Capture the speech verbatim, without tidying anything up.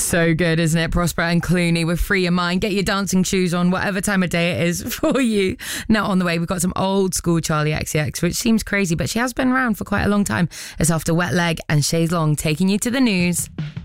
So good, isn't it? Prospero and Clooney with Free Your Mind. Get your dancing shoes on, whatever time of day it is for you. Now on the way, we've got some old school Charlie X C X, which seems crazy, but she has been around for quite a long time. It's after Wet Leg and Chaise Long taking you to the news.